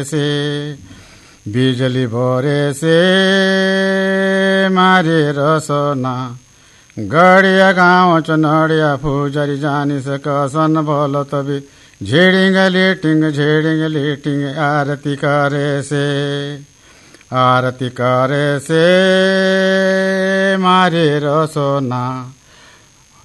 से बिजली भोरे से मारे रसना गड़िया गाँव चनड़िया फूजरी जानी से कसन बोलो तभी झेड़िंग लेटिंग आरती करे से मारे रसोना